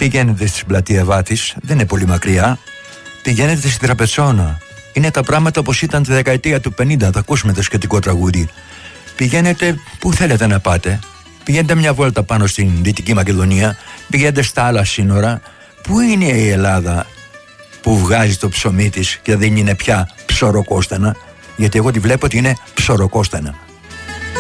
Πηγαίνετε στην πλατεία Βάτης, δεν είναι πολύ μακριά. Πηγαίνετε στην Τραπετσόνα. Είναι τα πράγματα όπως ήταν τη δεκαετία του 50, θα ακούσουμε το σχετικό τραγούδι. Πηγαίνετε που θέλετε να πάτε. Πηγαίνετε μια βόλτα πάνω στην Δυτική Μακεδονία. Πηγαίνετε στα άλλα σύνορα. Πού είναι η Ελλάδα που βγάζει το ψωμί της και δεν είναι πια ψωροκόστανα? Γιατί εγώ τη βλέπω ότι είναι ψωροκόστανα.